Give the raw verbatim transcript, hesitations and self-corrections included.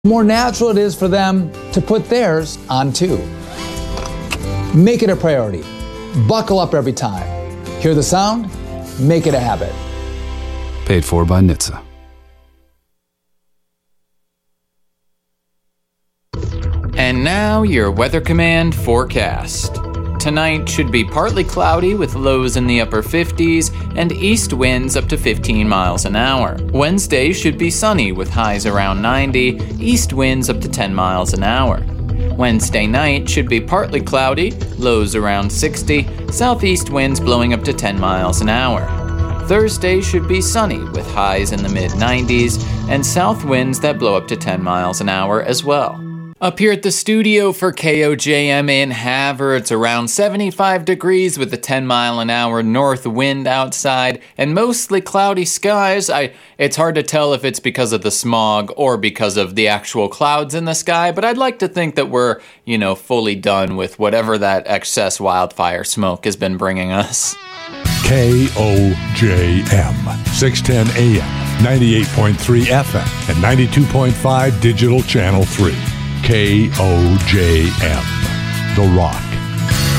the more natural it is for them to put theirs on too. Make it a priority. Buckle up every time. Hear the sound? Make it a habit. Paid for by N H T S A. And now your Weather Command forecast. Tonight should be partly cloudy with lows in the upper fifties and east winds up to fifteen miles an hour. Wednesday should be sunny with highs around ninety, east winds up to ten miles an hour. Wednesday night should be partly cloudy, lows around sixty, southeast winds blowing up to ten miles an hour. Thursday should be sunny with highs in the mid nineties and south winds that blow up to ten miles an hour as well. Up here at the studio for K O J M in Havre, it's around seventy-five degrees with a ten mile an hour north wind outside and mostly cloudy skies. I, it's hard to tell if it's because of the smog or because of the actual clouds in the sky, but I'd like to think that we're, you know, fully done with whatever that excess wildfire smoke has been bringing us. K O J M, six ten A M, ninety-eight point three F M, and ninety-two point five Digital Channel three. K O J M, The Rock.